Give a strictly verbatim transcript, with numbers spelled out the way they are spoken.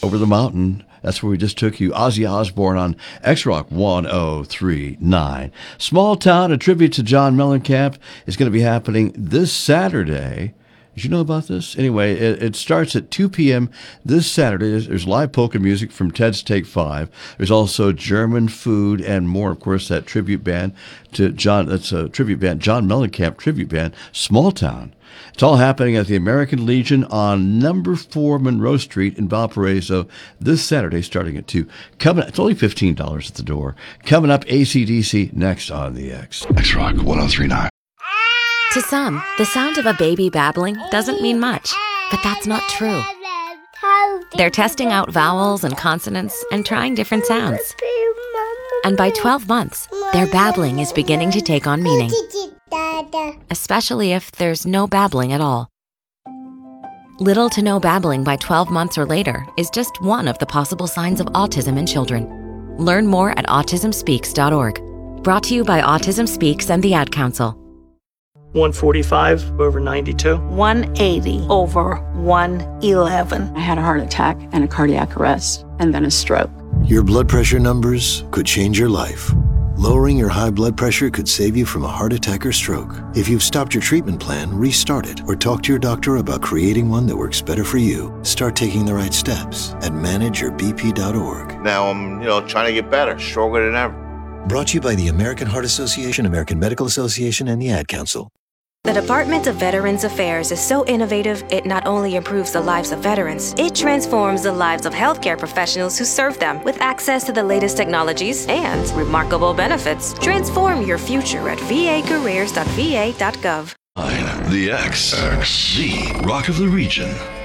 over the mountain. That's where we just took you. Ozzy Osbourne on X-Rock one oh three point nine. Small Town, a tribute to John Mellencamp, is going to be happening this Saturday. Did you know about this? Anyway, it, it starts at two p.m. this Saturday. There's, there's live polka music from Ted's Take Five. There's also German food and more. Of course, that tribute band to John, that's a tribute band, John Mellencamp tribute band, Small Town. It's all happening at the American Legion on number four Monroe Street in Valparaiso this Saturday starting at two. Coming, it's only fifteen dollars at the door. Coming up, A C D C next on the X. X-Rock one oh three point nine. To some, the sound of a baby babbling doesn't mean much, but that's not true. They're testing out vowels and consonants and trying different sounds. And by twelve months, their babbling is beginning to take on meaning, especially if there's no babbling at all. Little to no babbling by twelve months or later is just one of the possible signs of autism in children. Learn more at autism speaks dot org. Brought to you by Autism Speaks and the Ad Council. one forty-five over ninety-two. one eighty over one eleven. I had a heart attack and a cardiac arrest, and then a stroke. Your blood pressure numbers could change your life. Lowering your high blood pressure could save you from a heart attack or stroke. If you've stopped your treatment plan, restart it or talk to your doctor about creating one that works better for you. Start taking the right steps at manage your b p dot org. Now I'm, you know, trying to get better, stronger than ever. Brought to you by the American Heart Association, American Medical Association, and the Ad Council. The Department of Veterans Affairs is so innovative, it not only improves the lives of veterans, it transforms the lives of healthcare professionals who serve them with access to the latest technologies and remarkable benefits. Transform your future at v a careers dot v a dot gov. The X, X, the rock of the region.